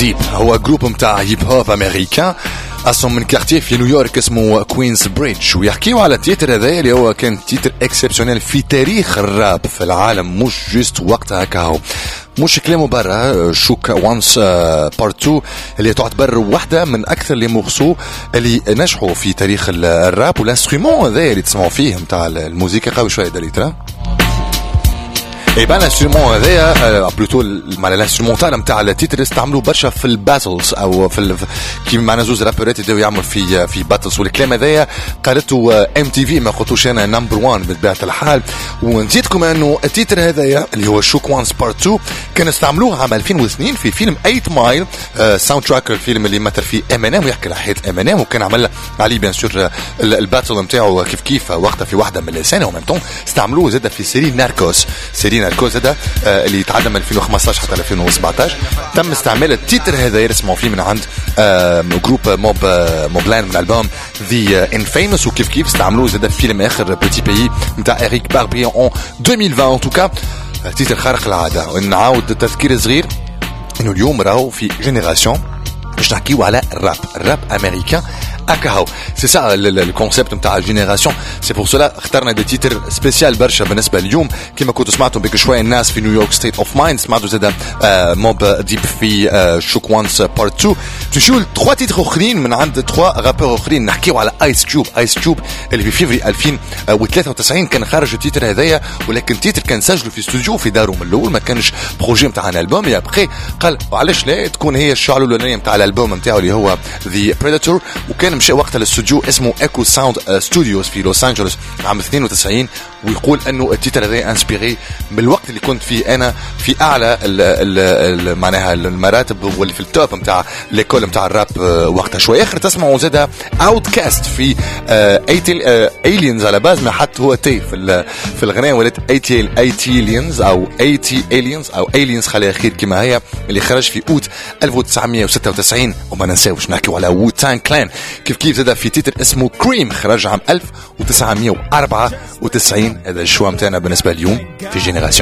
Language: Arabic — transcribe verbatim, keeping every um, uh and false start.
ديب هو جروب متاع هيب هوب امريكان اصلا من كارتيه في نيويورك اسمه كوينز بريدج، ويحكيوا على التيتر هذا اللي هو كان تيتر اكسبسيونيل في تاريخ الراب في العالم، مش جست وقتها كهو مش كلامه برا. شوك وانس بارت تو اللي تعتبر واحدة من أكثر اللي مغصو اللي نجحوا في تاريخ الراب، والانسترومون هذا اللي تسمعوا فيه متاع الموسيقى قوي شوية دليل اي بان الانسترومون هذايا بلوتو الانسترومونتال نتاع التيتر استعملوا برشا في الباتلز او في كيما معنا زوز رابرات يبداو يعملوا في في باتلز، والكلام هذايا قالته ام تي في ما قلتوش انا نمبر واحد بطبيعه الحال. ونزيدكم انه التيتر هذايا اللي هو شوك وانس بارت تو كان استعملوه عام ألفين واثنين في فيلم ثمانية مايل ساوند تراك، الفيلم اللي مثل فيه امينيم ويحكي على حياه امينيم، وكان عمل عليه بيان سور الباتل نتاعو كيف كيف وقتها في واحده من السنه، ومن طون استعملوه زاد في سيري ناركوس سيري ناركوس هذا اللي يتعدم ألفين وخمسطاش حتى ألفين وسبعطاش. تم استعمال التيتر هذا يسمعوا فيه من عند جروب موب موبلان من البوم ذا انفيموس، وكيف كيف استعملوه زاد في فيلم اخر بيتي بيي نتاع اريك باربي ان ألفين وعشرين. ان توكا تيتر خارق العاده. ونعاود تذكير صغير انه اليوم راهو في جينيراسيون باش نحكيو على الراب الراب امريكان اكاهو. سي سا الكونسيبت نتاع الجينيراسيون، سي بور سولا اخترنا دي تيتر سبيسيال برشا بالنسبه اليوم. كما كنتوا سمعتوا بك شويه الناس في نيويورك ستيت اوف مايند، سمعتوا زاده موب ديب في شوك وانس بارت تو. تشوفوا ثلاثه تيتر اخرين من عند ثلاثه رابور اخرين. نحكيو على ايس كيوب ايس كيوب اللي في فيفري ألفين وثلاثة وتسعين كان خارج التيتر هذايا، ولكن التيتر كان سجله في استوديو في داره من الاول، ما كانش بروجي نتاع الالبوم. يا بخي قال علاش لا تكون هي الشعله الاولانيه نتاع الالبوم نتاعو اللي هو ذا بريداتور، وكان مشى وقتها للاستوديو اسمه ايكو ساوند ستوديوز في لوس انجلوس عام اثنين وتسعين. ويقول انه التيتر هذا انسبيري من الوقت اللي كنت فيه انا في اعلى ال ال معناها المراتب واللي في التوب نتاع ليكول نتاع الراب وقتها. شويه اخر تسمعوا زاده اوت كاست في ايلينز على باز ما حتى هو تي في في الغنايه ولات ايتي ايتيلينز او ايتي الينز او الينز خليها خير كما هي، اللي خرج في اوت ألف وتسعمية وستة وتسعين. وما ننساوش نحكيو على وو تانج كلان كيف كيف زاد في تيتر اسمه كريم خرج عام ألف وتسعمية وأربعة وتسعين. هذا الشوا متاعنا بالنسبه اليوم في جينيراسيون.